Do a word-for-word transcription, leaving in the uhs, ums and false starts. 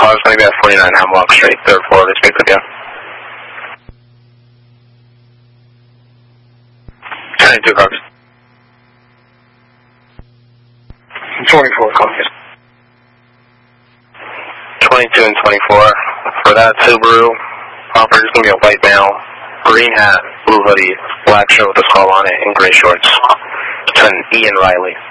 Car's going to be at forty-nine Hemlock Street, third floor, to speak with you. twenty-two cars. twenty-four copies. twenty-two and twenty-four. For that Subaru, offer is going to be a white male, green hat, blue hoodie, black shirt with a skull on it, and gray shorts. It's an Ian Riley.